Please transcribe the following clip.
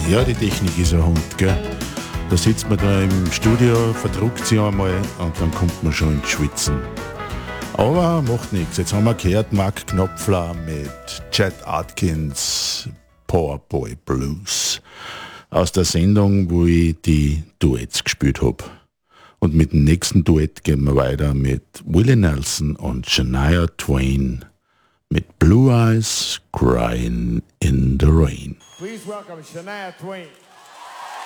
Ja, die Technik ist ein Hund, gell? Da sitzt man da im Studio, verdruckt sie einmal und dann kommt man schon ins Schwitzen. Aber macht nichts. Jetzt haben wir gehört, Mark Knopfler mit Chet Atkins, Poor Boy Blues. Aus der Sendung, wo ich die Duets gespielt habe. Und mit dem nächsten Duett gehen wir weiter mit Willie Nelson und Shania Twain mit Blue Eyes Crying in the Rain. Please welcome Shania Twain.